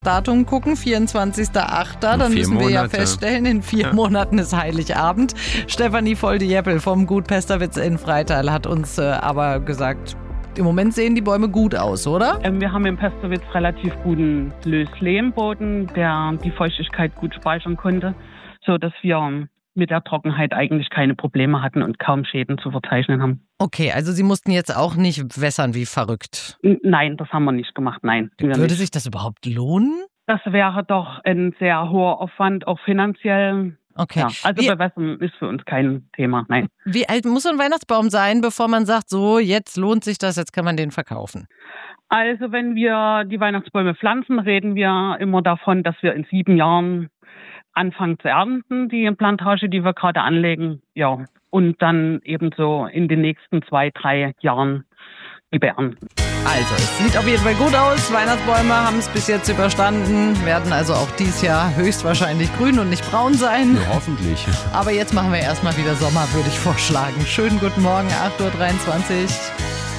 Datum gucken, 24.08. Dann müssen wir ja feststellen, in 4 Monaten ist Heiligabend. Stefanie Volde-Jeppel vom Gut Pesterwitz in Freital hat uns aber gesagt, im Moment sehen die Bäume gut aus, oder? Wir haben im Pesterwitz relativ guten Löslehmboden, der die Feuchtigkeit gut speichern konnte, sodass wir mit der Trockenheit eigentlich keine Probleme hatten und kaum Schäden zu verzeichnen haben. Okay, also Sie mussten jetzt auch nicht wässern wie verrückt? Nein, das haben wir nicht gemacht, nein. Würde sich das überhaupt lohnen? Das wäre doch ein sehr hoher Aufwand, auch finanziell. Okay. Ja, also bewässern ist für uns kein Thema, nein. Wie alt muss so ein Weihnachtsbaum sein, bevor man sagt, so, jetzt lohnt sich das, jetzt kann man den verkaufen? Also wenn wir die Weihnachtsbäume pflanzen, reden wir immer davon, dass wir in 7 Jahren anfangen zu ernten, die Plantage, die wir gerade anlegen. Ja, und dann ebenso in den nächsten 2, 3 Jahren die beernten. Also, es sieht auf jeden Fall gut aus. Weihnachtsbäume haben es bis jetzt überstanden, werden also auch dieses Jahr höchstwahrscheinlich grün und nicht braun sein. Ja, hoffentlich. Aber jetzt machen wir erstmal wieder Sommer, würde ich vorschlagen. Schönen guten Morgen, 8.23 Uhr.